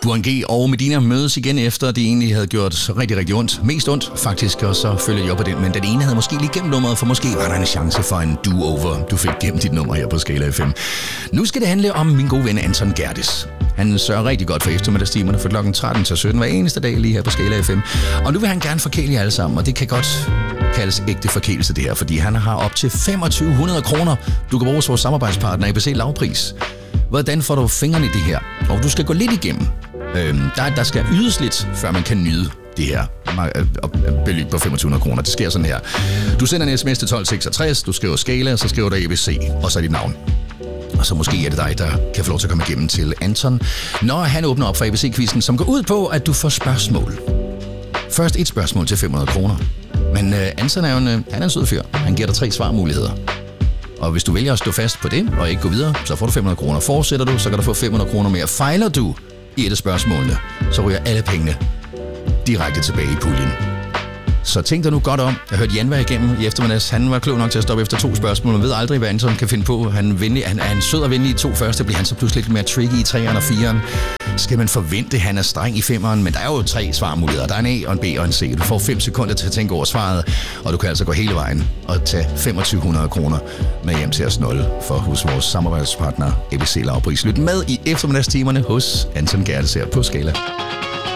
Burhan G og Medina mødes igen efter det egentlig havde gjort rigtig, rigtig ondt. Mest ondt faktisk, og så følger jeg op på den. Men den ene havde måske lige gemt nummeret, for måske var der en chance for en do-over. Du fik gemt dit nummer her på Skala FM. Nu skal det handle om min gode ven Anton Gerdes. Han sørger rigtig godt for eftermiddagstimerne fra klokken 13 til 17 hver eneste dag lige her på Skala FM. Og nu vil han gerne forkæle jer alle sammen, og det kan godt kaldes ægte forkælelse det her, fordi han har op til 2500 kroner. Du kan bruge vores samarbejdspartner ABC Lavpris. Hvordan får du fingrene i det her? Og du skal gå lidt igennem. Der skal ydes lidt, før man kan nyde det her beløb på 2500 kroner. Det sker sådan her. Du sender en sms til 1266, du skriver Skala, så skriver du ABC, og så dit navn. Og så måske er det dig, der kan få lov til at komme igennem til Anton, når han åbner op for ABC-quizzen, som går ud på, at du får spørgsmål. Først et spørgsmål til 500 kroner. Men Anton er jo han er en sød fyr. Han giver dig 3 svarmuligheder. Og hvis du vælger at stå fast på det, og ikke gå videre, så får du 500 kroner. Fortsætter du, så kan du få 500 kroner mere. Fejler du i et af spørgsmålene, så ryger alle pengene direkte tilbage i puljen. Så tænk dig nu godt om. Jeg hørte Jan være igennem i eftermiddags. Han var klog nok til at stoppe efter 2 spørgsmål. Man ved aldrig, hvad Anton kan finde på. Han er en sød og venlig i 2 første, bliver han så pludselig lidt mere tricky i 3'eren og 4'eren. Skal man forvente, at han er streng i 5'eren, men der er jo 3 svarmuligheder. Der er en A og en B og en C. Du får 5 sekunder til at tænke over svaret, og du kan altså gå hele vejen og tage 2500 kroner med hjem til at snulle hos vores samarbejdspartner ABC Lavpris. Lyt med i eftermiddagstimerne hos Anton Gerdes her på Skala.